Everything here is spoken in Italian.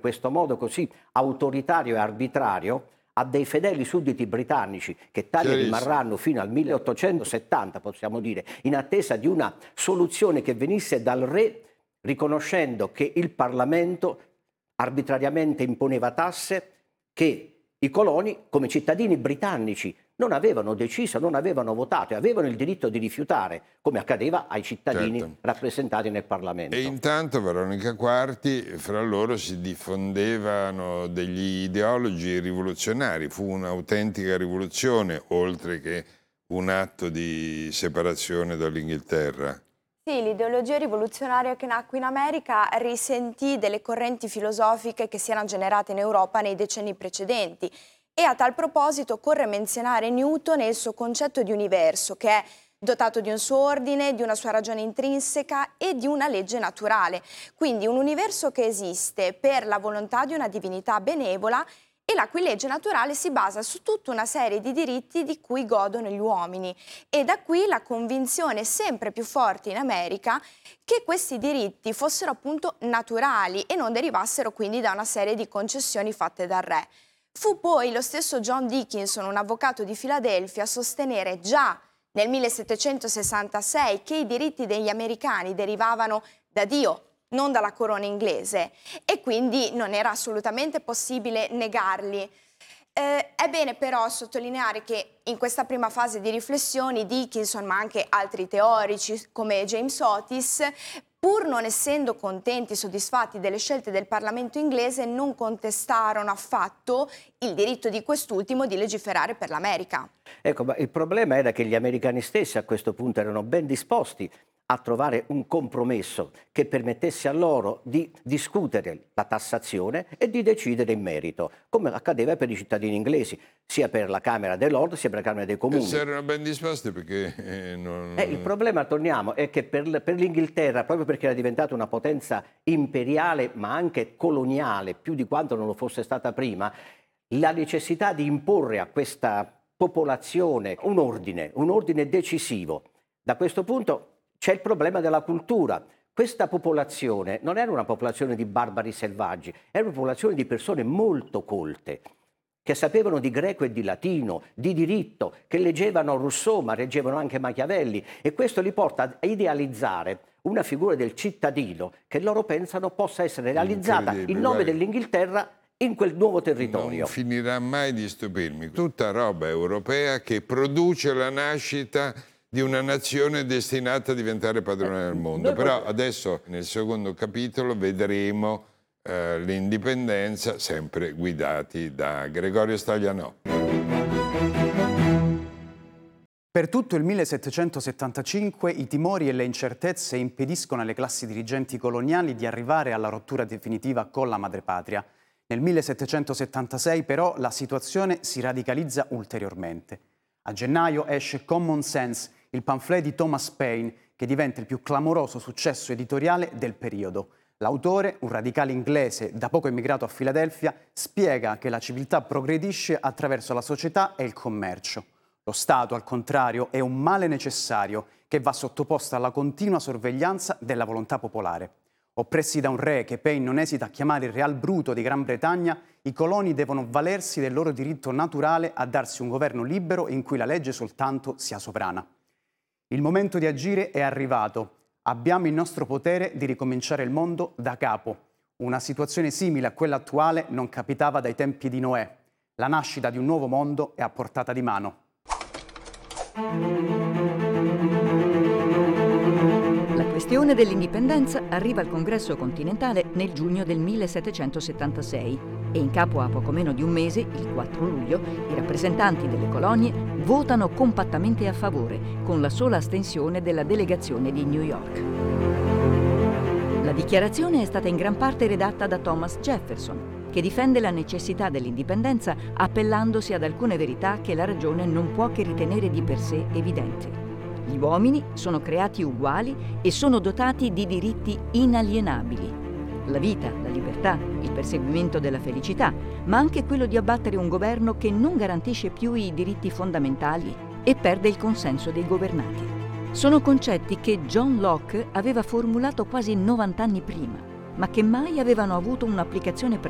questo modo così autoritario e arbitrario a dei fedeli sudditi britannici che tali rimarranno fino al 1870, possiamo dire, in attesa di una soluzione che venisse dal re, riconoscendo che il Parlamento arbitrariamente imponeva tasse che i coloni, come cittadini britannici, non avevano deciso, non avevano votato e avevano il diritto di rifiutare, come accadeva ai cittadini rappresentati nel Parlamento. E intanto Veronica Quarti, fra loro si diffondevano degli ideologi rivoluzionari, fu un'autentica rivoluzione, oltre che un atto di separazione dall'Inghilterra. Sì, l'ideologia rivoluzionaria che nacque in America risentì delle correnti filosofiche che si erano generate in Europa nei decenni precedenti. E a tal proposito occorre menzionare Newton e il suo concetto di universo, che è dotato di un suo ordine, di una sua ragione intrinseca e di una legge naturale. Quindi un universo che esiste per la volontà di una divinità benevola e la cui legge naturale si basa su tutta una serie di diritti di cui godono gli uomini. E da qui la convinzione sempre più forte in America che questi diritti fossero appunto naturali e non derivassero quindi da una serie di concessioni fatte dal re. Fu poi lo stesso John Dickinson, un avvocato di Filadelfia, a sostenere già nel 1766 che i diritti degli americani derivavano da Dio, non dalla corona inglese, e quindi non era assolutamente possibile negarli. È bene però sottolineare che in questa prima fase di riflessioni Dickinson, ma anche altri teorici come James Otis, pur non essendo contenti, soddisfatti delle scelte del Parlamento inglese, non contestarono affatto il diritto di quest'ultimo di legiferare per l'America. Ecco, ma il problema era che gli americani stessi a questo punto erano ben disposti a trovare un compromesso che permettesse a loro di discutere la tassazione e di decidere in merito, come accadeva per i cittadini inglesi, sia per la Camera dei Lord sia per la Camera dei Comuni. Se erano ben disposti perché il problema, torniamo, è che per l'Inghilterra, proprio perché era diventata una potenza imperiale ma anche coloniale, più di quanto non lo fosse stata prima, la necessità di imporre a questa popolazione un ordine decisivo. Da questo punto c'è il problema della cultura. Questa popolazione non era una popolazione di barbari selvaggi, era una popolazione di persone molto colte, che sapevano di greco e di latino, di diritto, che leggevano Rousseau, ma leggevano anche Machiavelli, e questo li porta a idealizzare una figura del cittadino che loro pensano possa essere realizzata in nome dell'Inghilterra in quel nuovo territorio. Non finirà mai di stupirmi. Tutta roba europea che produce la nascita di una nazione destinata a diventare padrona del mondo. Però adesso nel secondo capitolo vedremo l'indipendenza, sempre guidati da Gregorio Staglianò. Per tutto il 1775 i timori e le incertezze impediscono alle classi dirigenti coloniali di arrivare alla rottura definitiva con la madrepatria. Nel 1776 però la situazione si radicalizza ulteriormente. A gennaio esce Common Sense, il pamphlet di Thomas Paine, che diventa il più clamoroso successo editoriale del periodo. L'autore, un radicale inglese da poco emigrato a Filadelfia, spiega che la civiltà progredisce attraverso la società e il commercio. Lo Stato, al contrario, è un male necessario che va sottoposto alla continua sorveglianza della volontà popolare. Oppressi da un re che Paine non esita a chiamare il Real Bruto di Gran Bretagna, i coloni devono valersi del loro diritto naturale a darsi un governo libero in cui la legge soltanto sia sovrana. Il momento di agire è arrivato. Abbiamo il nostro potere di ricominciare il mondo da capo. Una situazione simile a quella attuale non capitava dai tempi di Noè. La nascita di un nuovo mondo è a portata di mano. La questione dell'indipendenza arriva al Congresso continentale nel giugno del 1776 e in capo a poco meno di un mese, il 4 luglio, i rappresentanti delle colonie votano compattamente a favore, con la sola astensione della delegazione di New York. La dichiarazione è stata in gran parte redatta da Thomas Jefferson, che difende la necessità dell'indipendenza appellandosi ad alcune verità che la ragione non può che ritenere di per sé evidenti. Gli uomini sono creati uguali e sono dotati di diritti inalienabili. La vita, la libertà, il perseguimento della felicità, ma anche quello di abbattere un governo che non garantisce più i diritti fondamentali e perde il consenso dei governati. Sono concetti che John Locke aveva formulato quasi 90 anni prima, ma che mai avevano avuto un'applicazione pratica